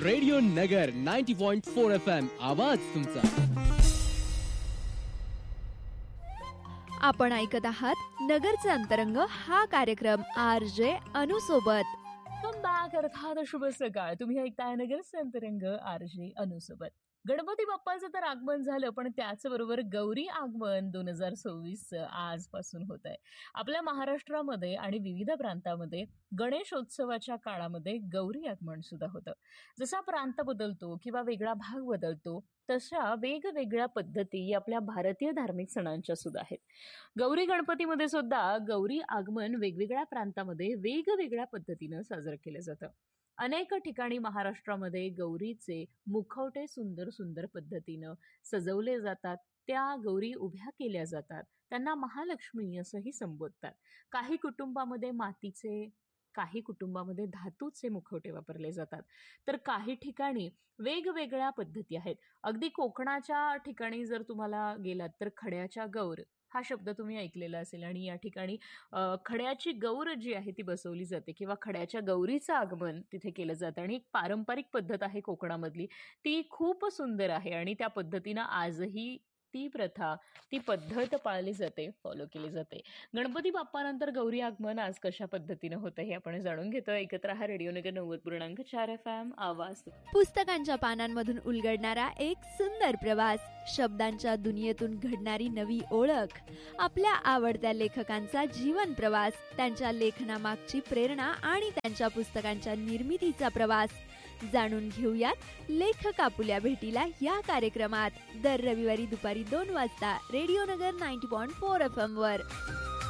Radio नगर 90.4 FM आवाज तुमचा. आपण ऐकत आहात नगरचे अंतरंग हा कार्यक्रम RJ अनु सोबत. अर्थात शुभ सकाळ. तुम्ही ऐकताय नगरचे अंतरंग RJ अनु सोबत. गणपती बाप्पाचं तर आगमन झालं, पण त्याचबरोबर गौरी आगमन 2026 आजपासून होत आहे. आपल्या महाराष्ट्रामध्ये आणि विविध प्रांतामध्ये गणेशोत्सवाच्या काळामध्ये गौरी आगमन सुद्धा होतं. जसा प्रांत बदलतो किंवा वेगळा भाग बदलतो, तशा वेगवेगळ्या पद्धती आपल्या भारतीय धार्मिक सणांच्या सुद्धा आहेत. गौरी गणपतीमध्ये सुद्धा गौरी आगमन वेगवेगळ्या प्रांतामध्ये वेगवेगळ्या पद्धतीनं साजरं केलं जातं. अनेक ठिकाणी महाराष्ट्रामध्ये गौरीचे मुखवटे सुंदर सुंदर पद्धतीनं सजवले जातात. त्या गौरी उभ्या केल्या जातात. त्यांना महालक्ष्मी असंही संबोधतात. काही कुटुंबामध्ये मातीचे, काही कुटुंबामध्ये धातूचे मुखवटे वापरले जातात. तर काही ठिकाणी वेगवेगळ्या पद्धती आहेत. अगदी कोकणाच्या ठिकाणी जर तुम्हाला गेलात तर खड्याच्या गौर हा शब्द तुम्ही ऐकलेला असेल. आणि या ठिकाणी खड्याची गौर जी आहे ती बसवली जाते किंवा खड्याच्या गौरीचं आगमन तिथे केलं जातं. आणि एक पारंपरिक पद्धत आहे कोकणामधली, ती खूप सुंदर आहे आणि त्या पद्धतीनं आजही ती प्रथा, ती पद्धत पाळली जाते, फॉलो केली जाते. गणपती बाप्पानंतर गौरी आगमन आज कशा पद्धतीनं होतं हे आपण जाणून घेतो. ऐकत रहा रेडिओ नगर 90.4 FM आवाज. पुस्तकांच्या पानांमधून उलगडणारा एक सुंदर प्रवास, शब्दांच्या दुनियेतून घडणारी नवी ओळख, आपल्या आवडत्या लेखकांचा जीवन प्रवास, त्यांच्या लेखनामागची प्रेरणा आणि त्यांच्या पुस्तकांच्या निर्मितीचा प्रवास जाणून घेऊयात लेखक आपुल्या भेटीला या कार्यक्रमात. दर रविवारी दुपारी 2 वाजता रेडिओ नगर 90.4 FM वर.